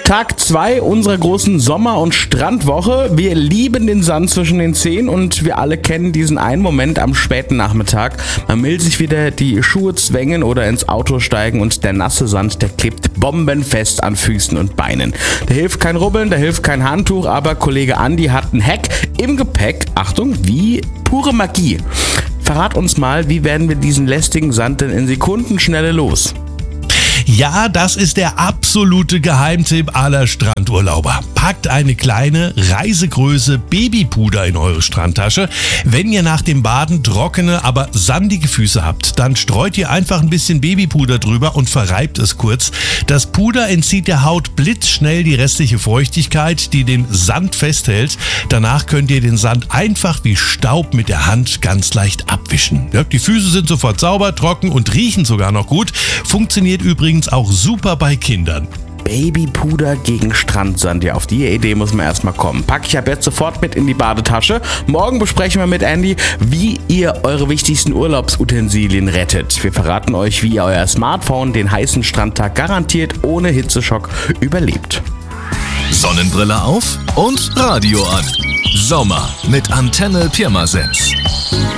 Tag 2 unserer großen Sommer- und Strandwoche. Wir lieben den Sand zwischen den Zehen und wir alle kennen diesen einen Moment am späten Nachmittag. Man will sich wieder die Schuhe zwängen oder ins Auto steigen und der nasse Sand, der klebt bombenfest an Füßen und Beinen. Da hilft kein Rubbeln, da hilft kein Handtuch, aber Kollege Andi hat einen Hack im Gepäck. Achtung, wie pure Magie. Verrat uns mal, wie werden wir diesen lästigen Sand denn in Sekundenschnelle los? Ja, das ist der absolute Geheimtipp aller Strandurlauber. Packt eine kleine, Reisegröße Babypuder in eure Strandtasche. Wenn ihr nach dem Baden trockene, aber sandige Füße habt, dann streut ihr einfach ein bisschen Babypuder drüber und verreibt es kurz. Das Puder entzieht der Haut blitzschnell die restliche Feuchtigkeit, die den Sand festhält. Danach könnt ihr den Sand einfach wie Staub mit der Hand ganz leicht abwischen. Ja, die Füße sind sofort sauber, trocken und riechen sogar noch gut. Funktioniert übrigens auch super bei Kindern. Babypuder gegen Strandsand. Ja, auf die Idee muss man erstmal kommen. Pack ich ab jetzt sofort mit in die Badetasche. Morgen besprechen wir mit Andy, wie ihr eure wichtigsten Urlaubsutensilien rettet. Wir verraten euch, wie ihr euer Smartphone den heißen Strandtag garantiert ohne Hitzeschock überlebt. Sonnenbrille auf und Radio an. Sommer mit Antenne Pirmasens.